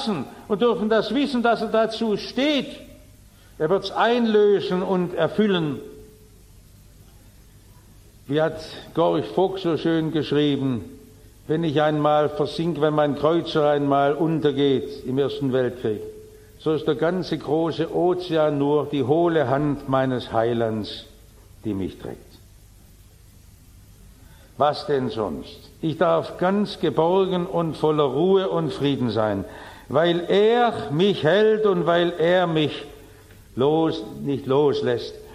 fassen und dürfen das wissen, dass er dazu steht. Er wird es einlösen und erfüllen. Wie hat Gorch Fock so schön geschrieben, wenn ich einmal versinke, wenn mein Kreuzer einmal untergeht im Ersten Weltkrieg, so ist der ganze große Ozean nur die hohle Hand meines Heilands, die mich trägt. Was denn sonst? Ich darf ganz geborgen und voller Ruhe und Frieden sein, weil er mich hält und weil er mich nicht loslässt.